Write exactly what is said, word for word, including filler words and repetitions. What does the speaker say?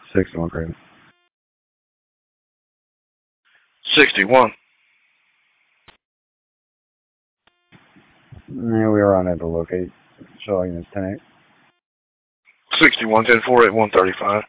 sixty-one, Craven. sixty-one. Yeah, we were unable to locate. Show units ten eight. sixty-one, ten four, eight one thirty-five.